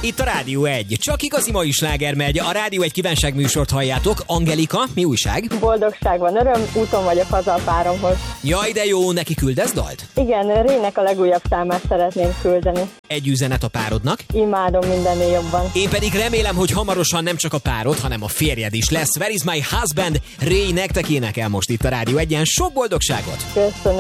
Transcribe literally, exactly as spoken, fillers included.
Itt a Rádió egy. Csak igazi mai sláger megy. A Rádió egy kívánság műsort halljátok. Angelika, mi újság? Boldogság van, öröm, úton vagyok haza a páromhoz. Jaj, de jó, neki küldesz dalt? Igen, Rének a legújabb számát szeretném küldeni. Egy üzenet a párodnak. Imádom mindennél jobban. Én pedig remélem, hogy hamarosan nem csak a párod, hanem a férjed is lesz. Where is my husband? Ray nektek énekel most itt a Rádió egyen. Sok boldogságot! Köszönöm.